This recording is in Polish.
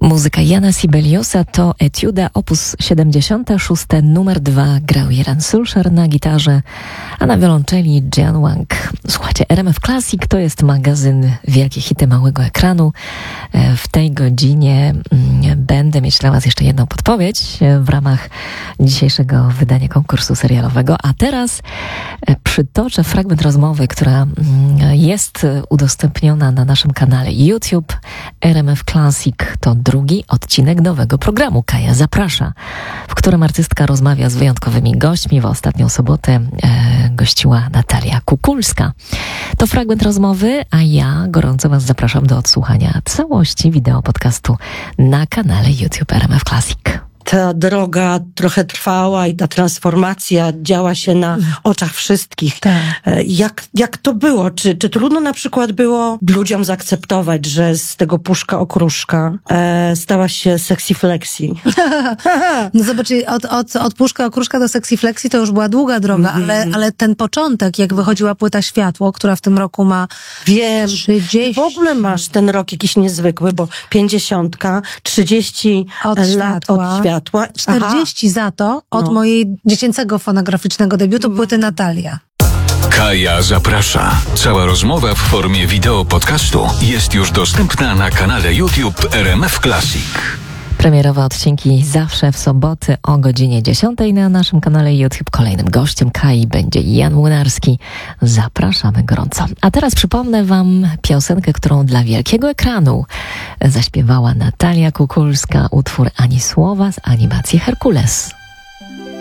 Muzyka Jana Sibeliusa to etiuda op. 76, numer 2, grał Jeroen Sulcher na gitarze, a na wiolonczeli Jian Wang. Słuchajcie, RMF Classic to jest magazyn Wielkie Hity Małego Ekranu. W tej godzinie będę mieć dla Was jeszcze jedną podpowiedź w ramach dzisiejszego wydania konkursu serialowego, a teraz przytoczę fragment rozmowy, która jest udostępniona na naszym kanale YouTube. RMF Classic to drugi odcinek nowego programu Kaja Zaprasza, w którym artystka rozmawia z wyjątkowymi gośćmi. W ostatnią sobotę gościła Natalia Kukulska. To fragment rozmowy, a ja gorąco Was zapraszam do odsłuchania całości wideo podcastu na kanale YouTube RMF Classic. Ta droga trochę trwała i ta transformacja działa się na oczach wszystkich. Tak. Jak to było? Czy trudno na przykład było ludziom zaakceptować, że z tego puszka okruszka stała się sexy flexi? No zobacz, od puszka okruszka do sexy flexi to już była długa droga, ale ten początek, jak wychodziła płyta Światło, która w tym roku ma 30... W ogóle masz ten rok jakiś niezwykły, bo 50, 30 od lat Światła. od Światła. 40 za to od mojej dziecięcego fonograficznego debiutu płyty Natalia. Kaja zaprasza. Cała rozmowa w formie wideo podcastu jest już dostępna na kanale YouTube RMF Classic. Premierowe odcinki zawsze w soboty o godzinie 10 na naszym kanale YouTube. Kolejnym gościem Kai będzie Jan Młynarski. Zapraszamy gorąco. A teraz przypomnę Wam piosenkę, którą dla wielkiego ekranu zaśpiewała Natalia Kukulska, utwór Ani słowa z animacji Herkules.